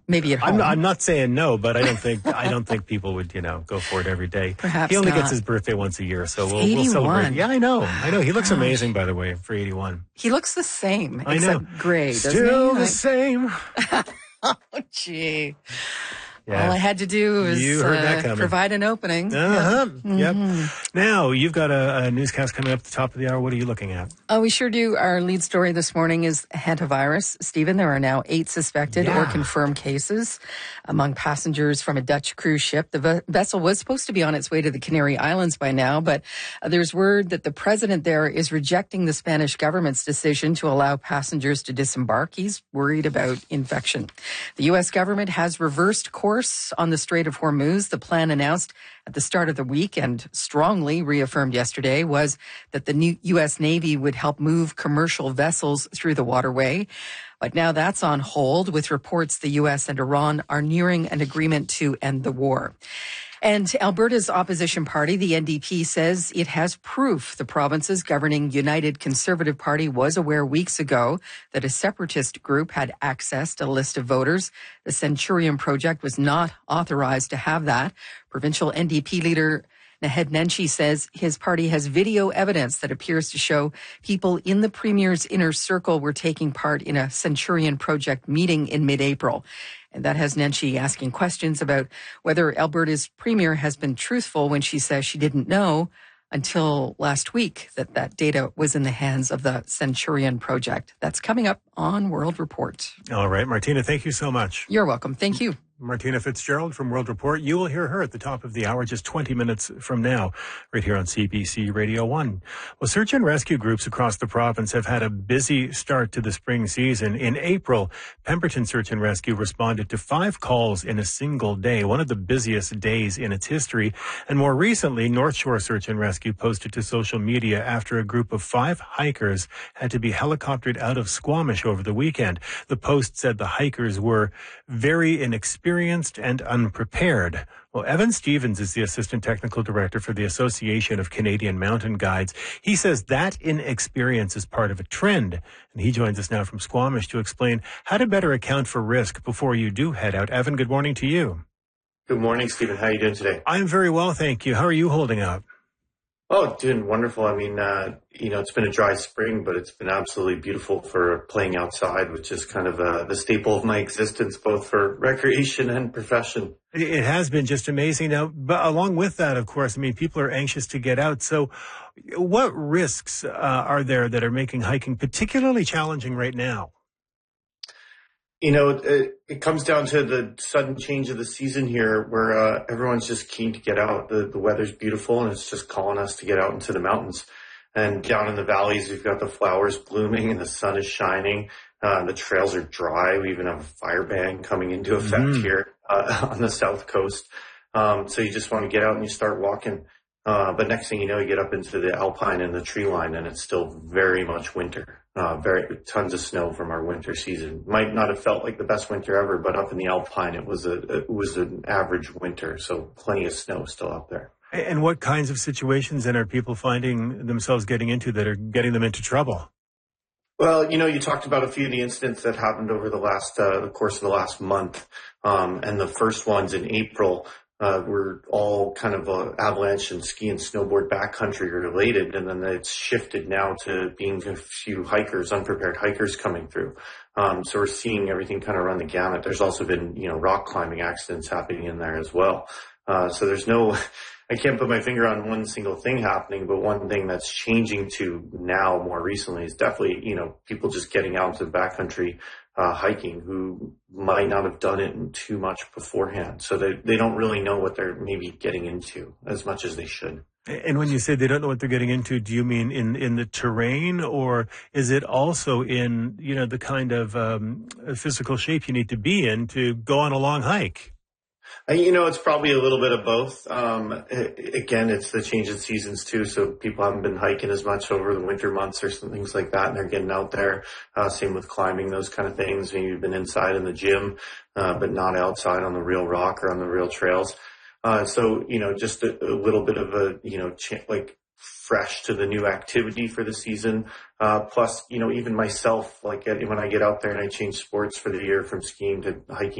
Maybe at home. I'm not saying no, but I don't think people would, go for it every day. Perhaps he only not. Gets his birthday once a year, so we'll 81. celebrate. Yeah, I know. He looks amazing, by the way, for 81. He looks the same, I know. except gray, doesn't he? Still the same. Oh, gee. Yeah. All I had to do was provide an opening. Yep. Now, you've got a newscast coming up at the top of the hour. What are you looking at? Oh, we sure do. Our lead story this morning is hantavirus. Stephen, there are now 8 suspected or confirmed cases among passengers from a Dutch cruise ship. The vessel was supposed to be on its way to the Canary Islands by now, but there's word that the president there is rejecting the Spanish government's decision to allow passengers to disembark. He's worried about infection. The U.S. government has reversed course on the Strait of Hormuz. The plan announced at the start of the week and strongly reaffirmed yesterday was that the new U.S. Navy would help move commercial vessels through the waterway. But now that's on hold, with reports the U.S. and Iran are nearing an agreement to end the war. And Alberta's opposition party, the NDP, says it has proof the province's governing United Conservative Party was aware weeks ago that a separatist group had accessed a list of voters. The Centurion Project was not authorized to have that. Provincial NDP leader Naheed Nenshi says his party has video evidence that appears to show people in the Premier's inner circle were taking part in a Centurion Project meeting in mid-April. And that has Nenshi asking questions about whether Alberta's Premier has been truthful when she says she didn't know until last week that data was in the hands of the Centurion Project. That's coming up on World Report. All right, Martina, thank you so much. You're welcome. Thank you. Martina Fitzgerald from World Report. You will hear her at the top of the hour just 20 minutes from now, right here on CBC Radio 1. Well, search and rescue groups across the province have had a busy start to the spring season. In April, Pemberton Search and Rescue responded to 5 calls in a single day, one of the busiest days in its history. And more recently, North Shore Search and Rescue posted to social media after a group of 5 hikers had to be helicoptered out of Squamish over the weekend. The post said the hikers were very inexperienced and unprepared. Well, Evan Stevens is the Assistant Technical Director for the Association of Canadian Mountain Guides. He says that inexperience is part of a trend, and he joins us now from Squamish to explain how to better account for risk before you do head out. Evan, good morning to you. Good morning, Stephen. How are you doing today? I'm very well, thank you. How are you holding up? Oh, doing wonderful. I mean, it's been a dry spring, but it's been absolutely beautiful for playing outside, which is kind of the staple of my existence, both for recreation and profession. It has been just amazing. Now, but along with that, of course, I mean, people are anxious to get out. So what risks are there that are making hiking particularly challenging right now? It comes down to the sudden change of the season here where everyone's just keen to get out. The weather's beautiful and it's just calling us to get out into the mountains. And down in the valleys, we've got the flowers blooming and the sun is shining. The trails are dry. We even have a fire ban coming into effect here on the south coast. So you just want to get out and you start walking. But next thing you know, you get up into the alpine and the tree line and it's still very much winter. Tons of snow from our winter season. Might not have felt like the best winter ever, but up in the alpine, it was an average winter. So plenty of snow still up there. And what kinds of situations then are people finding themselves getting into that are getting them into trouble? Well, you talked about a few of the incidents that happened over the course of the last month. And the first ones in April, were all kind of avalanche and ski and snowboard backcountry related. And then it's shifted now to being a few unprepared hikers coming through. So we're seeing everything kind of run the gamut. There's also been, rock climbing accidents happening in there as well. So I can't put my finger on one single thing happening, but one thing that's changing to now more recently is definitely, people just getting out into the backcountry, hiking who might not have done it too much beforehand. So they don't really know what they're maybe getting into as much as they should. And when you say they don't know what they're getting into, do you mean in the terrain, or is it also in, the kind of physical shape you need to be in to go on a long hike? It's probably a little bit of both. Again, it's the change in seasons too. So people haven't been hiking as much over the winter months or some things like that. And they're getting out there. Same with climbing, those kind of things. Maybe you've been inside in the gym, but not outside on the real rock or on the real trails. So, just a little bit of a, fresh to the new activity for the season. Plus, even myself, when I get out there and I change sports for the year from skiing to hiking,